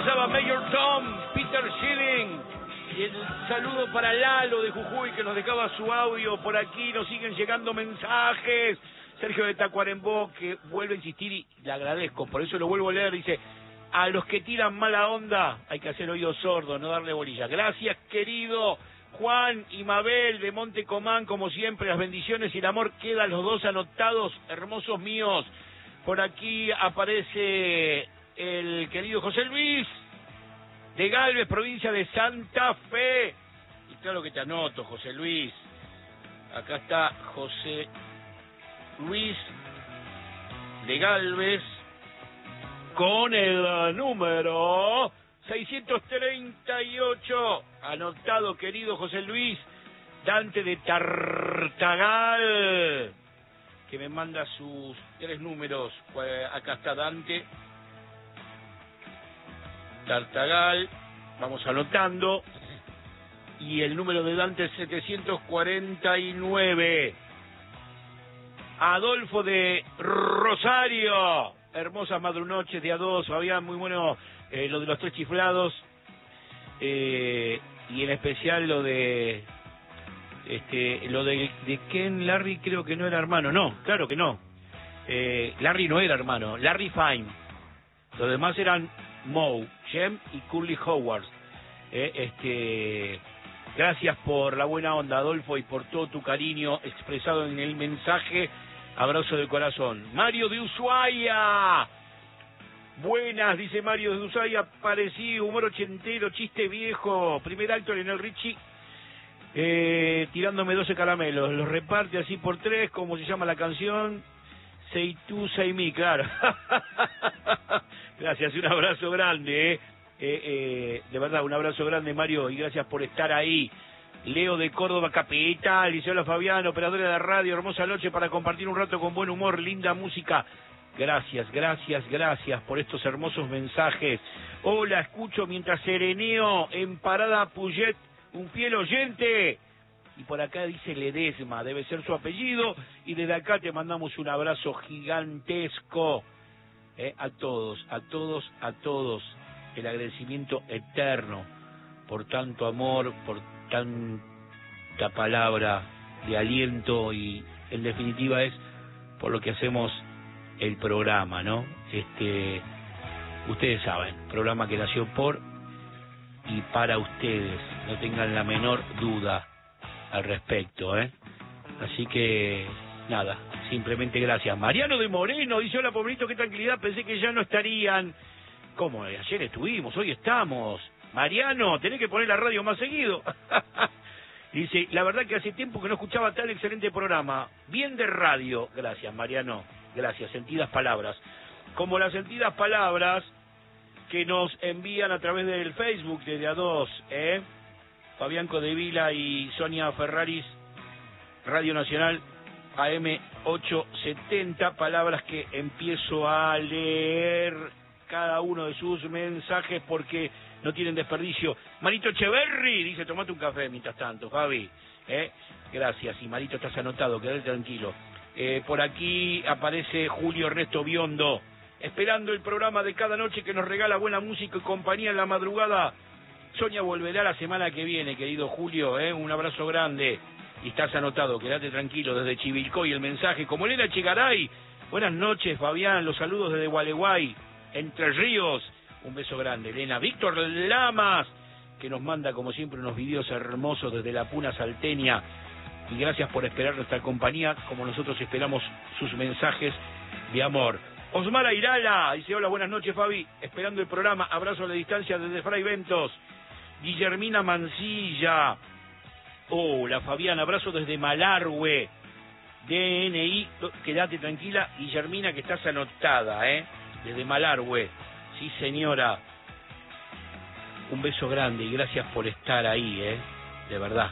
pasaba Mayor Tom, Peter Schilling. Y el saludo para Lalo de Jujuy, que nos dejaba su audio. Por aquí nos siguen llegando mensajes. Sergio de Tacuarembó, que vuelve a insistir y le agradezco, por eso lo vuelvo a leer. Dice: a los que tiran mala onda hay que hacer oídos sordos, no darle bolilla. Gracias, querido Juan y Mabel de Montecomán, como siempre, las bendiciones y el amor quedan los dos anotados, hermosos míos. Por aquí aparece el querido José Luis de Galvez, provincia de Santa Fe. Y claro que te anoto, José Luis. Acá está José Luis de Galvez con el número 638. Anotado, querido José Luis. Dante de Tartagal, que me manda sus 3 números. Acá está Dante Tartagal, vamos anotando. Y el número de Dante es 749. Adolfo de Rosario, hermosas madrunoches de A2, Fabián, muy bueno lo de los 3 chiflados, y en especial lo de Ken. Larry creo que no era hermano, no, claro que no, Larry no era hermano, Larry Fine, los demás eran Moe, Jem y Curly Howard. Gracias por la buena onda, Adolfo, y por todo tu cariño expresado en el mensaje. Abrazo de corazón. Mario de Ushuaia. Buenas, dice Mario de Ushuaia. Parecí humor ochentero, chiste viejo. Primer acto, Lionel Richie tirándome 12 caramelos. Los reparte así por 3, como se llama la canción. Say tú, say me, claro. Gracias, un abrazo grande. De verdad, un abrazo grande, Mario, y gracias por estar ahí. Leo de Córdoba capital, dice: hola Fabián, operadora de radio, hermosa noche para compartir un rato con buen humor, linda música. Gracias, gracias, gracias por estos hermosos mensajes. Hola, escucho mientras sereneo en Parada Puget, un fiel oyente. Y por acá dice Ledesma, debe ser su apellido, y desde acá te mandamos un abrazo gigantesco. A todos, a todos, a todos, el agradecimiento eterno por tanto amor, por tanta palabra de aliento, y en definitiva es por lo que hacemos el programa, ¿no? Ustedes saben, programa que nació por y para ustedes, no tengan la menor duda al respecto, Así que nada, simplemente gracias. Mariano de Moreno dice: hola pobrecito, qué tranquilidad, pensé que ya no estarían. ¿Cómo? Ayer estuvimos, hoy estamos. Mariano, tenés que poner la radio más seguido. Dice: la verdad que hace tiempo que no escuchaba tal excelente programa. Bien de radio. Gracias, Mariano. Gracias. Sentidas palabras. Como las sentidas palabras que nos envían a través del Facebook de A2, Fabián Codevila y Sonia Ferraris, Radio Nacional AM 870. Palabras que empiezo a leer cada uno de sus mensajes porque no tienen desperdicio. Marito Echeverri dice: tomate un café mientras tanto, Fabi. Gracias. Y Marito, estás anotado, quédate tranquilo. Por aquí aparece Julio Ernesto Biondo, esperando el programa de cada noche que nos regala buena música y compañía en la madrugada. Sonia volverá la semana que viene, querido Julio, un abrazo grande. Y estás anotado, quédate tranquilo, desde Chivilcoy el mensaje. Como Elena Chegaray: buenas noches, Fabián, los saludos desde Gualeguay, Entre Ríos. Un beso grande, Elena. Víctor Lamas, que nos manda como siempre unos videos hermosos desde la Puna Salteña. Y gracias por esperar nuestra compañía, como nosotros esperamos sus mensajes de amor. Osmar Airala dice: hola, buenas noches, Fabi, esperando el programa, abrazo a la distancia desde Fray Ventos. Guillermina Mancilla: hola, Fabián, abrazo desde Malargüe. DNI, quédate tranquila, Guillermina, que estás anotada, desde Malargüe. Sí, señora. Un beso grande y gracias por estar ahí, de verdad.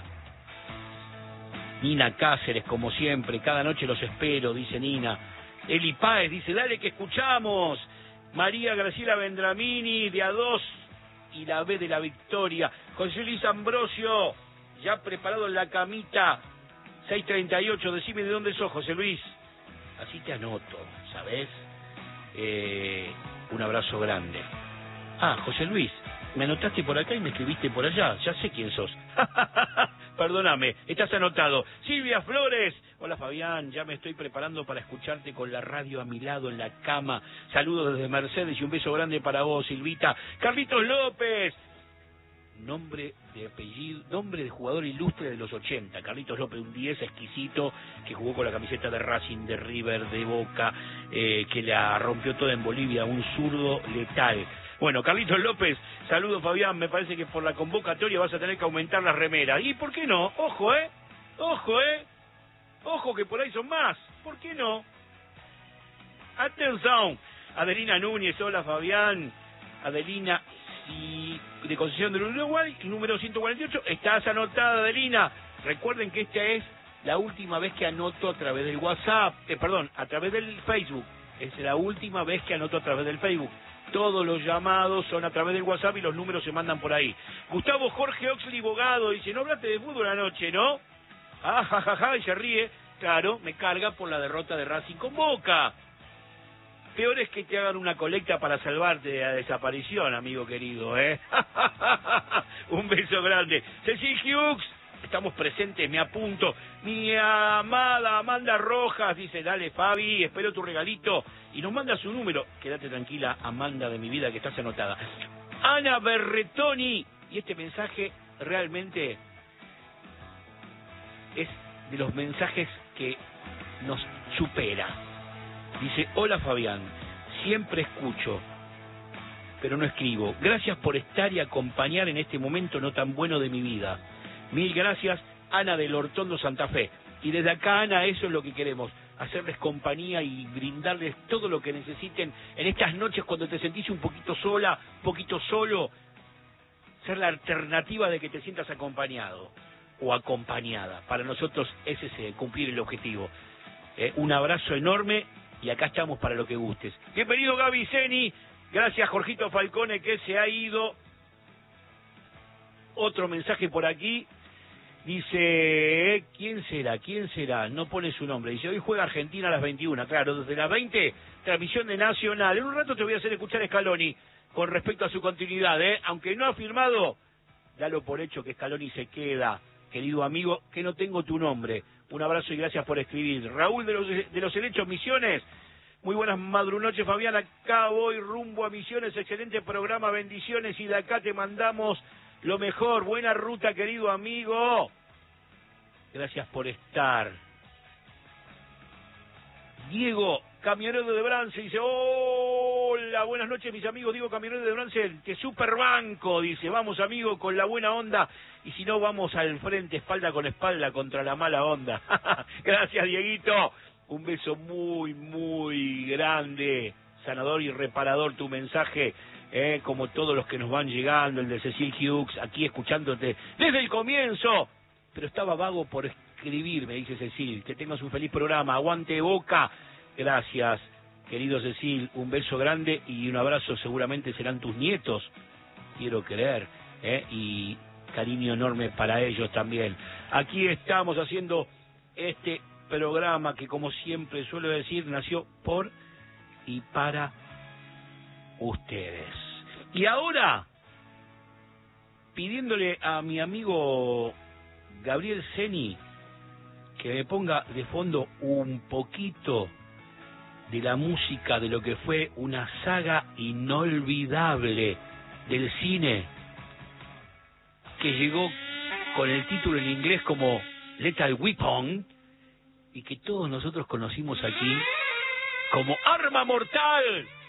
Nina Cáceres, como siempre, cada noche los espero, dice Nina. Eli Páez dice: dale que escuchamos. María Graciela Vendramini, de A2 y la B de la Victoria. José Luis Ambrosio, ya preparado en la camita. 638, decime de dónde sos, José Luis. Así te anoto, ¿sabés? Un abrazo grande. Ah, José Luis, me anotaste por acá y me escribiste por allá. Ya sé quién sos. Perdóname, estás anotado. Silvia Flores. Hola Fabián, ya me estoy preparando para escucharte con la radio a mi lado en la cama. Saludos desde Mercedes y un beso grande para vos, Silvita. Carlitos López. Nombre de apellido, nombre de jugador ilustre de los 80. Carlitos López, un 10 exquisito que jugó con la camiseta de Racing, de River, de Boca, que la rompió toda en Bolivia, un zurdo letal. Bueno, Carlitos López, saludos Fabián, me parece que por la convocatoria vas a tener que aumentar las remeras. ¿Y por qué no? Ojo, ojo que por ahí son más. ¿Por qué no? Atención. Adelina Núñez, hola Fabián. Adelina y de Concepción del Uruguay, número 148, estás anotada, Adelina. Recuerden que esta es la última vez que anoto a través del WhatsApp, a través del Facebook. Es la última vez que anoto a través del Facebook. Todos los llamados son a través del WhatsApp y los números se mandan por ahí. Gustavo Jorge Oxley Bogado dice, no hablaste de fútbol anoche, ¿no? Ah, jajaja, y se ríe. Claro, me carga por la derrota de Racing con Boca. Peor es que te hagan una colecta para salvarte de la desaparición, amigo querido, ¿eh? Un beso grande. Cecil Hughes, estamos presentes, me apunto. Mi amada Amanda Rojas dice, dale Fabi, espero tu regalito. Y nos manda su número. Quédate tranquila, Amanda de mi vida, que estás anotada. Ana Berretoni, y este mensaje realmente es de los mensajes que nos supera. Dice, hola Fabián, siempre escucho, pero no escribo. Gracias por estar y acompañar en este momento no tan bueno de mi vida. Mil gracias, Ana del Hortondo Santa Fe. Y desde acá, Ana, eso es lo que queremos, hacerles compañía y brindarles todo lo que necesiten en estas noches cuando te sentís un poquito sola, un poquito solo, ser la alternativa de que te sientas acompañado o acompañada. Para nosotros es ese, cumplir el objetivo. Un abrazo enorme. Y acá estamos para lo que gustes. Bienvenido Gaby Zeni. Gracias Jorgito Falcone que se ha ido. Otro mensaje por aquí. Dice, ¿quién será? No pone su nombre. Dice, hoy juega Argentina a las 21. Claro, desde las 20, transmisión de Nacional. En un rato te voy a hacer escuchar a Scaloni con respecto a su continuidad. Aunque no ha firmado, dalo por hecho que Scaloni se queda. Querido amigo, que no tengo tu nombre. Un abrazo y gracias por escribir. Raúl de los Helechos Misiones. Muy buenas madrunoches, Fabián. Acá voy rumbo a Misiones. Excelente programa, bendiciones. Y de acá te mandamos lo mejor. Buena ruta, querido amigo. Gracias por estar. Diego, camionero de Brance, dice, hola, buenas noches mis amigos, Diego, camionero de Brance, que super banco, dice, vamos amigo, con la buena onda, y si no vamos al frente, espalda con espalda, contra la mala onda. Gracias, Dieguito, un beso muy, muy grande, sanador y reparador tu mensaje, como todos los que nos van llegando, el de Cecil Hughes, aquí escuchándote desde el comienzo, pero estaba vago por escribir, me dice Cecil, que tengas un feliz programa, aguante Boca, gracias, querido Cecil, un beso grande y un abrazo, seguramente serán tus nietos, quiero creer, y cariño enorme para ellos también. Aquí estamos haciendo este programa que, como siempre suelo decir, nació por y para ustedes. Y ahora, pidiéndole a mi amigo Gabriel Zeni que me ponga de fondo un poquito de la música de lo que fue una saga inolvidable del cine, que llegó con el título en inglés como Lethal Weapon y que todos nosotros conocimos aquí como Arma Mortal.